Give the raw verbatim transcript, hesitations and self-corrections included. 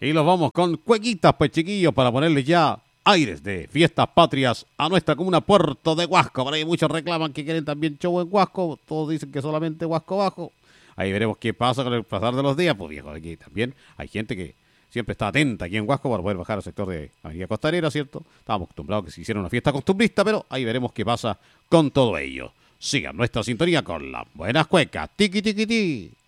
Y los vamos con cuequitas, pues chiquillos, para ponerles ya aires de fiestas patrias a nuestra comuna Puerto de Huasco. Por ahí muchos reclaman que quieren también show en Huasco. Todos dicen que solamente Huasco Bajo. Ahí veremos qué pasa con el pasar de los días. Pues viejo, aquí también hay gente que siempre está atenta aquí en Huasco para poder bajar al sector de Avenida Costanera, ¿cierto? Estábamos acostumbrados que se hiciera una fiesta costumbrista, pero ahí veremos qué pasa con todo ello. Sigan nuestra sintonía con las buenas cuecas. Tiki, tiki, tiki.